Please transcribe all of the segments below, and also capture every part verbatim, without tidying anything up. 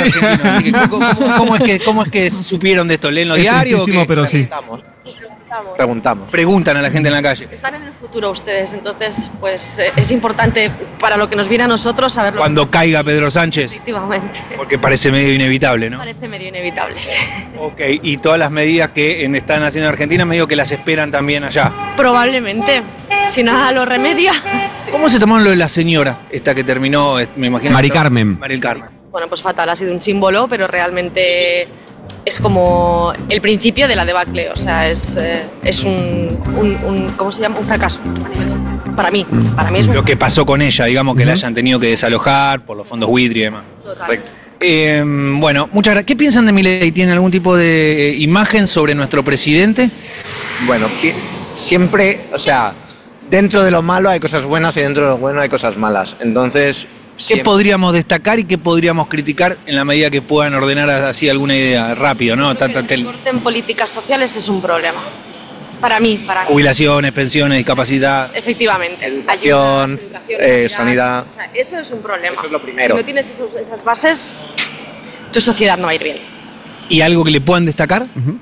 argentino. Así que, ¿cómo, cómo, cómo es que, ¿Cómo es que supieron de esto? ¿Leen los Es diarios? tristísimo, pero sí. Preguntamos. Preguntamos. Preguntan a la gente en la calle. Están en el futuro ustedes, entonces pues eh, es importante para lo que nos viene a nosotros saberlo. Cuando caiga Pedro Sánchez, Efectivamente. porque parece medio inevitable, ¿no? Parece medio inevitable, sí. Ok, y todas las medidas que en- están haciendo en Argentina, medio que las esperan también allá. Probablemente. Si nada lo remedia. Sí. ¿Cómo se tomaron lo de la señora, esta que terminó, eh, me imagino? Mari Carmen. Mari Carmen. Bueno, pues fatal, ha sido un símbolo, pero realmente es como el principio de la debacle. O sea, es, eh, es un, un, un- ¿cómo se llama? Un fracaso a nivel social. Para mí, para mí es un Lo que pasó con ella, digamos, que la Ujú. hayan tenido que desalojar por los fondos buitre y demás. total. Correcto. Eh, bueno, muchas gracias. ¿Qué piensan de Milei? ¿Tienen algún tipo de eh, imagen sobre nuestro presidente? Bueno, que siempre, o sea, dentro de lo malo hay cosas buenas y dentro de lo bueno hay cosas malas. Entonces, ¿Qué siempre- podríamos destacar y qué podríamos criticar en la medida que puedan ordenar así alguna idea? Rápido, ¿no? Tanta El tel- corte en políticas sociales es un problema. Para mí, para mí. Jubilaciones, pensiones, discapacidad. Efectivamente. Educación, Ayudas, educación, eh, sanidad. O sea, eso es un problema. Eso es lo primero. Si no tienes esos- esas bases, tu sociedad no va a ir bien. ¿Y algo que le puedan destacar? Ujú.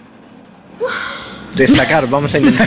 destacar, vamos a intentar.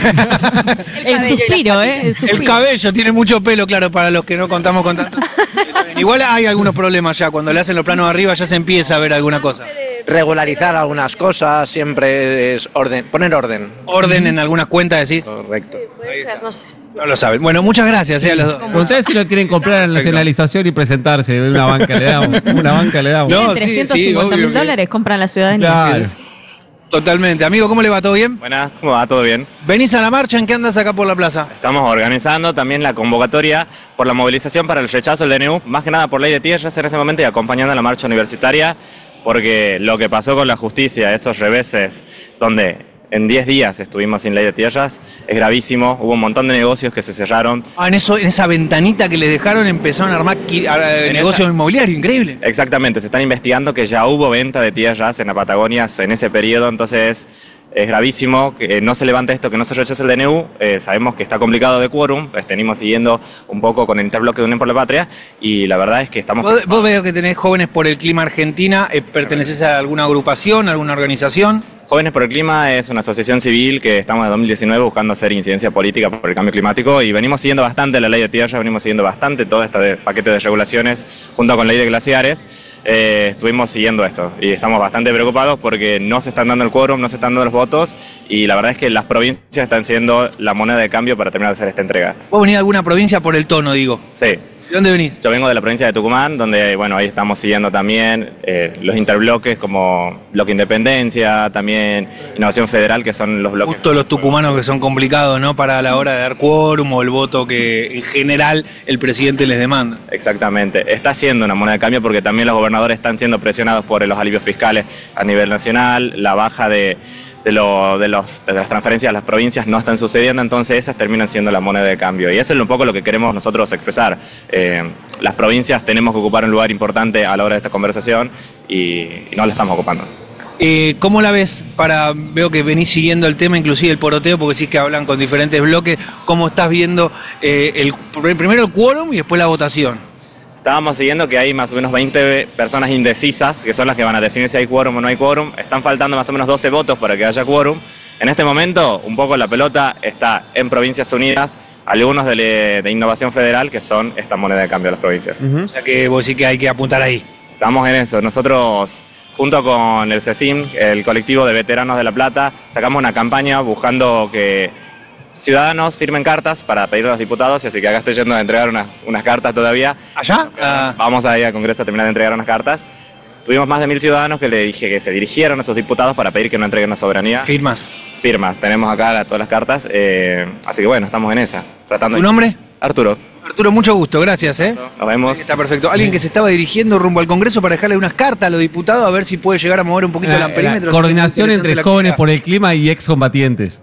El cabello y las suspiro, ¿eh? El El suspiro. cabello tiene mucho pelo, claro, para los que no contamos con tanto. Igual hay algunos problemas ya, cuando le hacen los planos arriba ya se empieza a ver alguna cosa. Regularizar algunas cosas, siempre es orden, poner orden. Orden en algunas cuentas, decís. Correcto. Puede ser, no sé. No lo saben. Bueno, muchas gracias eh, a los dos. Ustedes si lo quieren comprar en la nacionalización y presentarse, una banca le damos, una banca le damos. No, Tienen sí, trescientos sí, cincuenta obvio mil que- dólares, compran la ciudadanía. Claro. Totalmente. Amigo, ¿cómo le va? ¿Todo bien? Buenas, ¿cómo va? ¿Todo bien? ¿Venís a la marcha? ¿En qué andas acá por la plaza? Estamos organizando también la convocatoria por la movilización para el rechazo del D N U, más que nada por ley de tierras en este momento y acompañando a la marcha universitaria, porque lo que pasó con la justicia, esos reveses donde en diez días estuvimos sin ley de tierras, es gravísimo. Hubo un montón de negocios que se cerraron. Ah, en, eso, en esa ventanita que le dejaron empezaron a armar qui- a- En negocios esa- inmobiliarios, increíble. Exactamente, se están investigando que ya hubo venta de tierras en la Patagonia en ese periodo, entonces es gravísimo que no se levante esto, que no se rechace el D N U. Eh, sabemos que está complicado de quórum, pues venimos siguiendo un poco con el interbloque de Unión por la Patria y la verdad es que estamos... Vos, vos veo que tenés Jóvenes por el Clima Argentina, eh, ¿pertenecés a alguna agrupación, alguna organización? Jóvenes por el Clima es una asociación civil que estamos en dos mil diecinueve buscando hacer incidencia política por el cambio climático y venimos siguiendo bastante la ley de tierra, venimos siguiendo bastante todo este paquete de regulaciones junto con la ley de glaciares. Eh, estuvimos siguiendo esto y estamos bastante preocupados porque no se están dando el quórum, no se están dando los votos y la verdad es que las provincias están siendo la moneda de cambio para terminar de hacer esta entrega. ¿Vos venís de alguna provincia por el tono, digo? Sí. ¿De dónde venís? Yo vengo de la provincia de Tucumán, donde bueno, ahí estamos siguiendo también eh, los interbloques como Bloque Independencia, también Innovación Federal, que son los bloques... Justo los tucumanos que son complicados, ¿no? Para la hora de dar quórum o el voto que en general el presidente les demanda. Exactamente. Está siendo una moneda de cambio porque también los gobernadores están siendo presionados por los alivios fiscales a nivel nacional, la baja de, de, lo- de los, de las transferencias a las provincias no están sucediendo, entonces esas terminan siendo la moneda de cambio. Y eso es un poco lo que queremos nosotros expresar. Eh, las provincias tenemos que ocupar un lugar importante a la hora de esta conversación y, y no la estamos ocupando. Eh, ¿Cómo la ves? Para, veo que venís siguiendo el tema, inclusive el poroteo, porque sí que hablan con diferentes bloques. ¿Cómo estás viendo eh, el, primero el quórum y después la votación? Estábamos siguiendo que hay más o menos veinte personas indecisas, que son las que van a definir si hay quórum o no hay quórum. Están faltando más o menos doce votos para que haya quórum. En este momento, un poco la pelota está en Provincias Unidas, algunos de, le- de Innovación Federal, que son esta moneda de cambio de las provincias. Ujú. O sea que vos sí que hay que apuntar ahí. Estamos en eso. Nosotros, junto con el CECIM, el colectivo de veteranos de La Plata, sacamos una campaña buscando que ciudadanos firmen cartas para pedir a los diputados, y así que acá estoy yendo a entregar unas, unas cartas todavía. ¿Allá? Ah, Vamos a ir al Congreso a terminar de entregar unas cartas. Tuvimos más de mil ciudadanos que le dije que se dirigieron a esos diputados para pedir que no entreguen la soberanía. firmas. Firmas, tenemos acá la- todas las cartas, eh, así que bueno, estamos en esa. Tratando ¿Tu de- nombre? Arturo. Arturo, mucho gusto, gracias. ¿eh? Nos vemos. Está perfecto. Alguien que se estaba dirigiendo rumbo al Congreso para dejarle unas cartas a los diputados a ver si puede llegar a mover un poquito el La- la amperímetro. coordinación entre la jóvenes actividad. por el clima y excombatientes.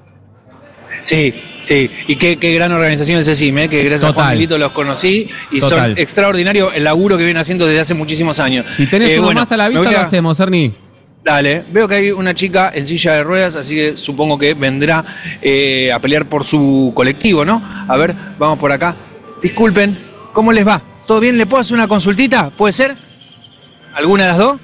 Sí, sí. Y qué, qué gran organización el CECIM, ¿eh? Que gracias a Total. Juan Milito los conocí y Total. son extraordinarios el laburo que vienen haciendo desde hace muchísimos años. Si tenés Eh, uno bueno, más a la me vista, voy lo a- hacemos, Ernie. Dale, veo que hay una chica en silla de ruedas, así que supongo que vendrá eh, a pelear por su colectivo, ¿no? A ver, vamos por acá. Disculpen, ¿cómo les va? ¿Todo bien? ¿Le puedo hacer una consultita? ¿Puede ser? ¿Alguna de las dos?